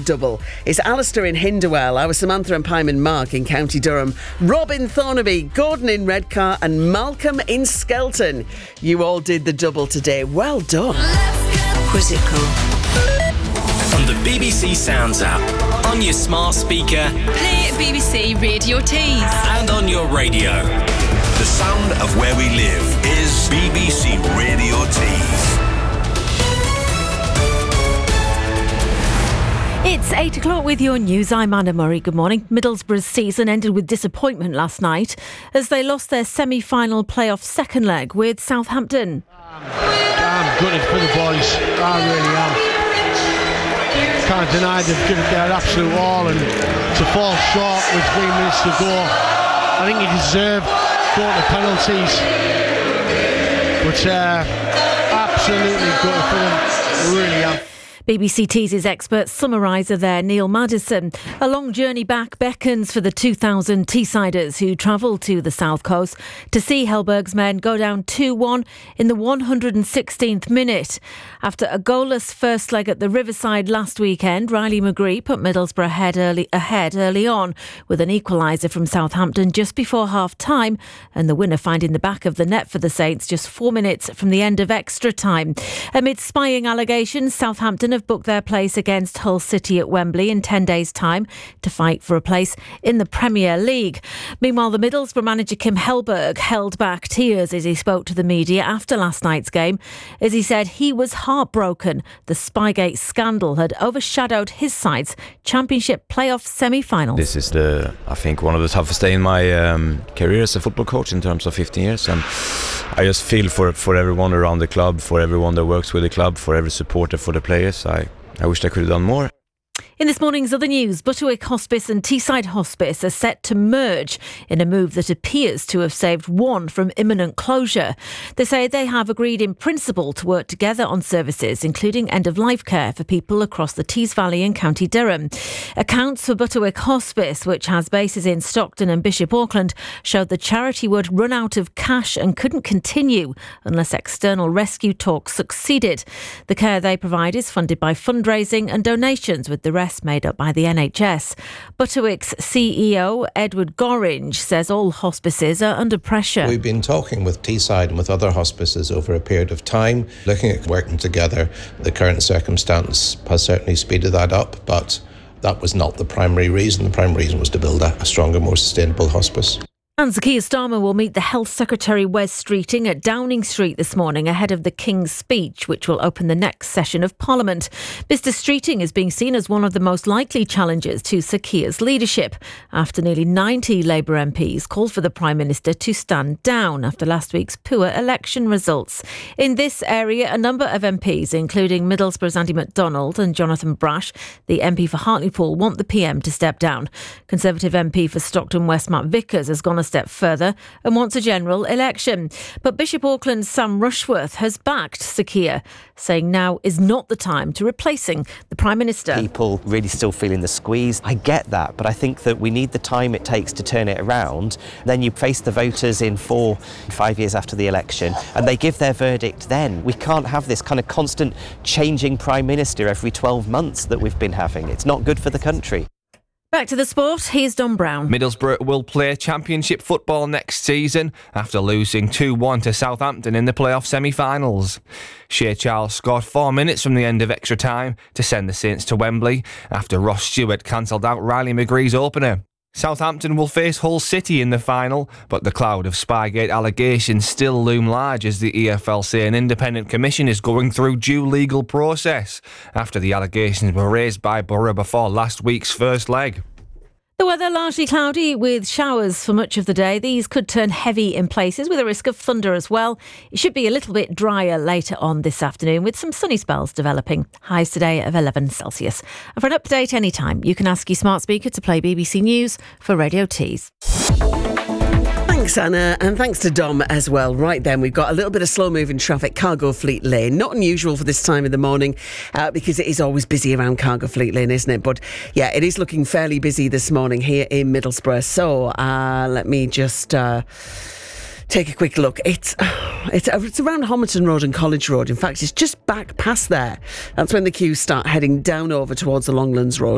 double. It's Alistair in Hinderwell, our Samantha and Pyman Mark in County Durham, Robin Thornaby, Gordon in Redcar and Malcolm in Skelton. You all did the double today. Well done. Quizzical. From the BBC Sounds app, on your smart speaker, Play BBC Radio Tees. and on your radio. The sound of where we live is BBC Radio Tees. It's 8 o'clock with your news. I'm Anna Murray. Good morning. Middlesbrough's season ended with disappointment last night as they lost their semi-final playoff second leg with Southampton. I'm gutted for the boys. I really am. Can't deny they've given their absolute all, and to fall short with 3 minutes to go, I think he deserved going to penalties. But absolutely gutted for them. Really am. BBC Tees' expert summariser there, Neil Maddison. A long journey back beckons for the 2,000 Teessiders who travelled to the South Coast to see Hellberg's men go down 2-1 in the 116th minute. After a goalless first leg at the Riverside last weekend, Riley McGree put Middlesbrough ahead early on with an equaliser from Southampton just before half-time, and the winner finding the back of the net for the Saints just 4 minutes from the end of extra time. Amid spying allegations, Southampton have booked their place against Hull City at Wembley in 10 days' time to fight for a place in the Premier League. Meanwhile, the Middlesbrough manager Kim Hellberg held back tears as he spoke to the media after last night's game, as he said he was heartbroken. The Spygate scandal had overshadowed his side's Championship playoff semi-finals. This is I think one of the toughest days in my career as a football coach in terms of 15 years, and I just feel for everyone around the club, for everyone that works with the club, for every supporter, for the players. I wish I could have done more. In this morning's other news, Butterwick Hospice and Teesside Hospice are set to merge in a move that appears to have saved one from imminent closure. They say they have agreed in principle to work together on services, including end-of-life care for people across the Tees Valley and County Durham. Accounts for Butterwick Hospice, which has bases in Stockton and Bishop Auckland, showed the charity would run out of cash and couldn't continue unless external rescue talks succeeded. The care they provide is funded by fundraising and donations, with the rest made up by the NHS. Butterwick's CEO, Edward Gorringe, says all hospices are under pressure. We've been talking with Teesside and with other hospices over a period of time, looking at working together. The current circumstance has certainly speeded that up, but that was not the primary reason. The primary reason was to build a stronger, more sustainable hospice. And Sir Keir Starmer will meet the Health Secretary Wes Streeting at Downing Street this morning ahead of the King's speech, which will open the next session of Parliament. Mr Streeting is being seen as one of the most likely challengers to Sir Keir's leadership, after nearly 90 Labour MPs called for the Prime Minister to stand down after last week's poor election results. In this area, a number of MPs, including Middlesbrough's Andy MacDonald and Jonathan Brash, the MP for Hartlepool, want the PM to step down. Conservative MP for Stockton West, Matt Vickers, has gone a step further and wants a general election. But Bishop Auckland's Sam Rushworth has backed Sir Keir, saying now is not the time to replacing the Prime Minister. People really still feeling the squeeze. I get that, but I think that we need the time it takes to turn it around. Then you face the voters in 4-5 years after the election and they give their verdict then. We can't have this kind of constant changing Prime Minister every 12 months that we've been having. It's not good for the country. Back to the sport, here's Don Brown. Middlesbrough will play Championship football next season after losing 2-1 to Southampton in the playoff semi-finals. Shea Charles scored 4 minutes from the end of extra time to send the Saints to Wembley after Ross Stewart cancelled out Riley McGree's opener. Southampton will face Hull City in the final, but the cloud of Spygate allegations still loom large as the EFL say an independent commission is going through due legal process after the allegations were raised by Borough before last week's first leg. The weather largely cloudy with showers for much of the day. These could turn heavy in places with a risk of thunder as well. It should be a little bit drier later on this afternoon with some sunny spells developing. Highs today of 11 Celsius. And for an update anytime, you can ask your smart speaker to play BBC News for Radio Tees. Thanks, Anna, and thanks to Dom as well. Right then, we've got a little bit of slow-moving traffic, Cargo Fleet Lane. Not unusual for this time of the morning because it is always busy around Cargo Fleet Lane, isn't it? But yeah, it is looking fairly busy this morning here in Middlesbrough. So let me just take a quick look. It's around Homerton Road and College Road. In fact, it's just back past there. That's when the queues start heading down over towards the Longlands Road.